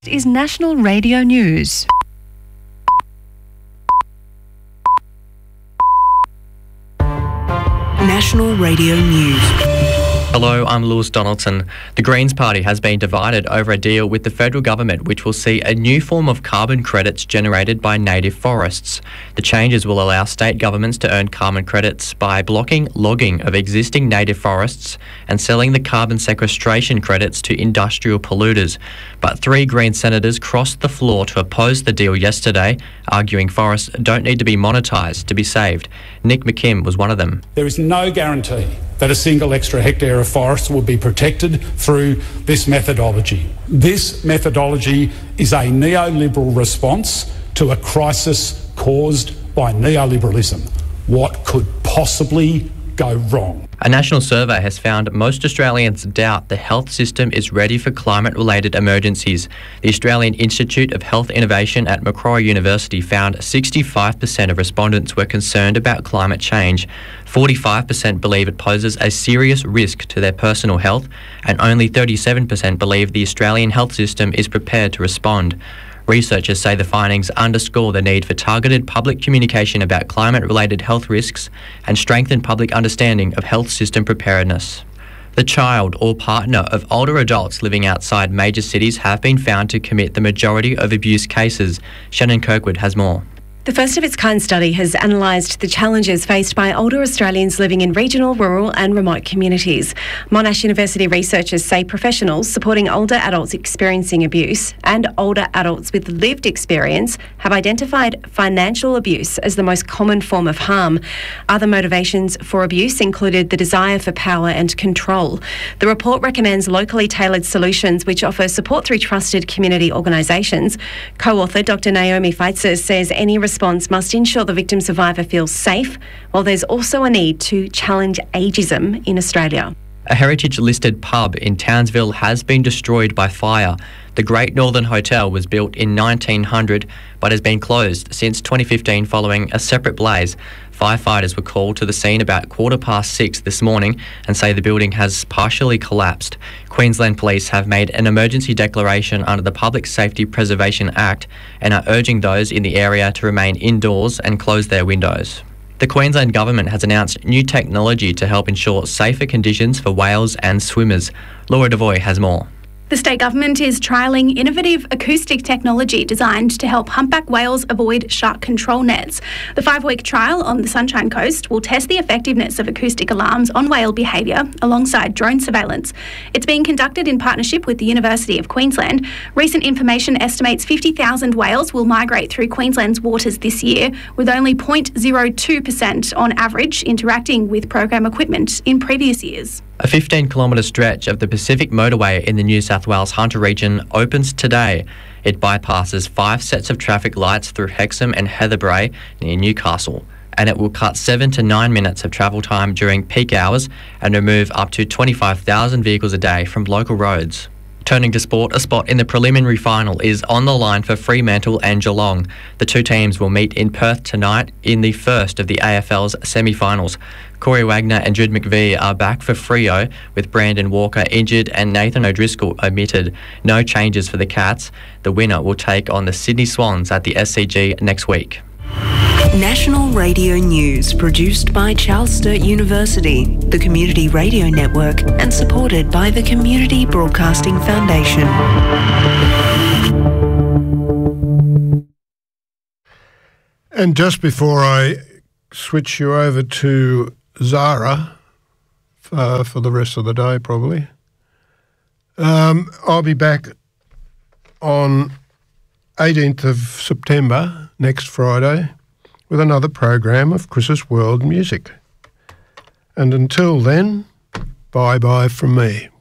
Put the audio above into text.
Is National Radio News. National Radio News. Hello, I'm Lewis Donaldson. The Greens Party has been divided over a deal with the federal government which will see a new form of carbon credits generated by native forests. The changes will allow state governments to earn carbon credits by blocking logging of existing native forests and selling the carbon sequestration credits to industrial polluters. But 3 Green senators crossed the floor to oppose the deal yesterday, arguing forests don't need to be monetised to be saved. Nick McKim was one of them. There is no guarantee that a single extra hectare of forest will be protected through this methodology. This methodology is a neoliberal response to a crisis caused by neoliberalism. What could possibly go wrong? A national survey has found most Australians doubt the health system is ready for climate-related emergencies. The Australian Institute of Health Innovation at Macquarie University found 65% of respondents were concerned about climate change. 45% believe it poses a serious risk to their personal health, and only 37% believe the Australian health system is prepared to respond. Researchers say the findings underscore the need for targeted public communication about climate-related health risks and strengthen public understanding of health system preparedness. The child or partner of older adults living outside major cities have been found to commit the majority of abuse cases. Shannon Kirkwood has more. The first of its kind study has analysed the challenges faced by older Australians living in regional, rural and remote communities. Monash University researchers say professionals supporting older adults experiencing abuse and older adults with lived experience have identified financial abuse as the most common form of harm. Other motivations for abuse included the desire for power and control. The report recommends locally tailored solutions which offer support through trusted community organisations. Co-author Dr Naomi Feitzer says any response must ensure the victim survivor feels safe, while there's also a need to challenge ageism in Australia. A heritage-listed pub in Townsville has been destroyed by fire. The Great Northern Hotel was built in 1900 but has been closed since 2015 following a separate blaze. Firefighters were called to the scene about 6:15 this morning and say the building has partially collapsed. Queensland Police have made an emergency declaration under the Public Safety Preservation Act and are urging those in the area to remain indoors and close their windows. The Queensland Government has announced new technology to help ensure safer conditions for whales and swimmers. Laura Devoy has more. The state government is trialling innovative acoustic technology designed to help humpback whales avoid shark control nets. The 5-week trial on the Sunshine Coast will test the effectiveness of acoustic alarms on whale behaviour alongside drone surveillance. It's being conducted in partnership with the University of Queensland. Recent information estimates 50,000 whales will migrate through Queensland's waters this year, with only 0.02% on average interacting with program equipment in previous years. A 15-kilometre stretch of the Pacific Motorway in the New South Wales Hunter region opens today. It bypasses 5 sets of traffic lights through Hexham and Heatherbrae near Newcastle, and it will cut 7 to 9 minutes of travel time during peak hours and remove up to 25,000 vehicles a day from local roads. Turning to sport, a spot in the preliminary final is on the line for Fremantle and Geelong. The two teams will meet in Perth tonight in the first of the AFL's semi-finals. Corey Wagner and Jude McVie are back for Freo, with Brandon Walker injured and Nathan O'Driscoll omitted. No changes for the Cats. The winner will take on the Sydney Swans at the SCG next week. National Radio News, produced by Charles Sturt University, the Community Radio Network, and supported by the Community Broadcasting Foundation. And just before I switch you over to Zara for the rest of the day, probably, I'll be back on 18th of September, next Friday, with another program of Chris's World Music. And until then, bye-bye from me.